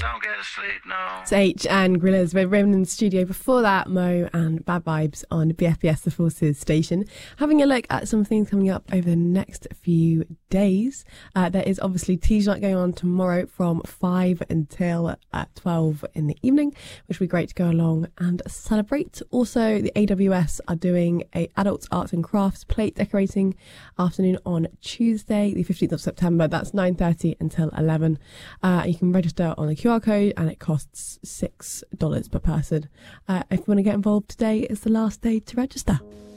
Don't get asleep, no. It's H and Grillers with Raymond in the studio. Before that, Mo and Bad Vibes on BFBS The Forces station. Having a look at some things coming up over the next few days. There is obviously Teaser Night going on tomorrow from 5 until 12 in the evening, which will be great to go along and celebrate. Also, the AWS are doing a Adults Arts and Crafts plate decorating afternoon on Tuesday, the 15th of September. That's 9:30 until 11. You can register on the QR code and it costs $6 per person. If you want to get involved today, it's the last day to register.